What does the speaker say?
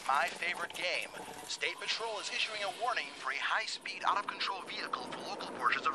my favorite game. State Patrol is issuing a warning for a high-speed, out-of-control vehicle for local portions